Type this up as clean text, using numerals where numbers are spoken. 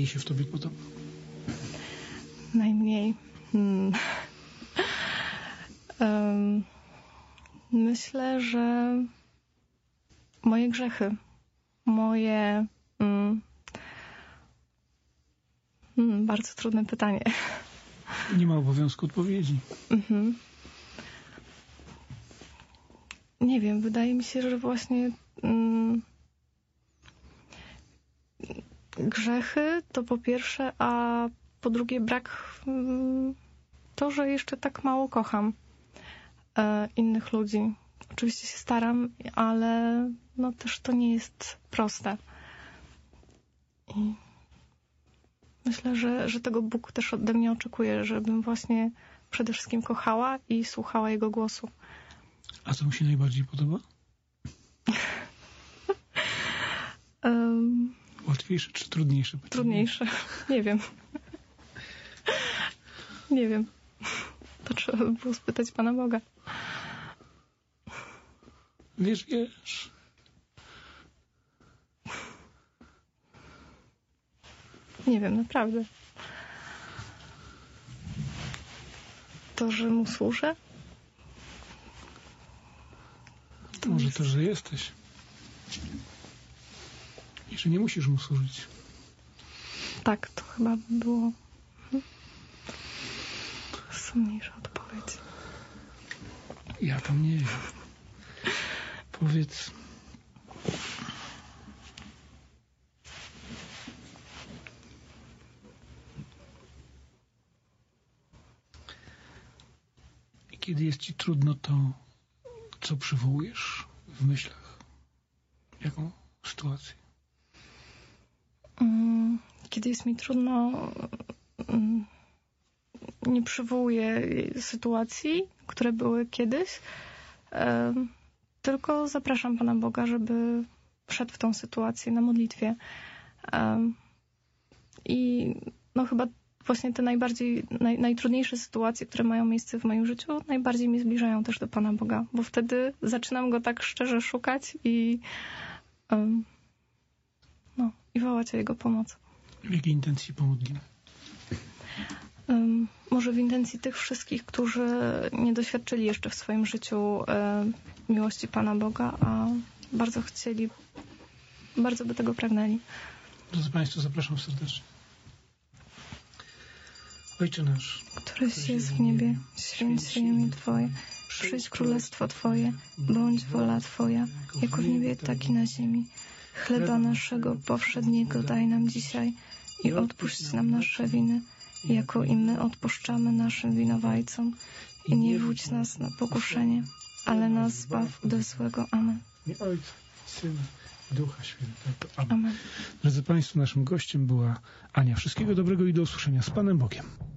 najmniej się w tobie podoba? Najmniej. Myślę, że moje grzechy, moje... bardzo trudne pytanie. Nie ma obowiązku odpowiedzi. Nie wiem, wydaje mi się, że właśnie grzechy to po pierwsze, a po drugie brak to, że jeszcze tak mało kocham innych ludzi. Oczywiście się staram, ale no też to nie jest proste. I myślę, że tego Bóg też ode mnie oczekuje, żebym właśnie przede wszystkim kochała i słuchała Jego głosu. A co mu się najbardziej podoba? Łatwiejsze czy trudniejsze pytanie? Trudniejsze. Nie wiem. Nie wiem. To trzeba by było spytać Pana Boga. Wiesz. Nie wiem, naprawdę. To, że Mu służę? To może to, że jesteś. I że nie musisz Mu służyć. Tak, to chyba by było rozsądniejsza odpowiedź. Ja tam nie wiem. Powiedz... Kiedy jest ci trudno, to co przywołujesz w myślach? Jaką sytuację? Kiedy jest mi trudno, nie przywołuję sytuacji, które były kiedyś, tylko zapraszam Pana Boga, żeby wszedł w tą sytuację na modlitwie. I no chyba właśnie te najtrudniejsze sytuacje, które mają miejsce w moim życiu, najbardziej mnie zbliżają też do Pana Boga, bo wtedy zaczynam Go tak szczerze szukać i wołać o Jego pomoc. W jakiej intencji pomodlimy? Może w intencji tych wszystkich, którzy nie doświadczyli jeszcze w swoim życiu miłości Pana Boga, a bardzo chcieli, bardzo by tego pragnęli. Drodzy Państwo, zapraszam serdecznie. Ojcze nasz, któryś jest w niebie, święć się imię Twoje, przyjdź królestwo Twoje, bądź wola Twoja, jako w niebie, tak i na ziemi. Chleba naszego powszedniego daj nam dzisiaj i odpuść nam nasze winy, jako i my odpuszczamy naszym winowajcom. I nie wódź nas na pokuszenie, ale nas zbaw ode złego. Amen. I Ojca, Syna, Ducha Świętego. Amen. Amen. Drodzy Państwo, naszym gościem była Ania. Wszystkiego dobrego i do usłyszenia z Panem Bogiem.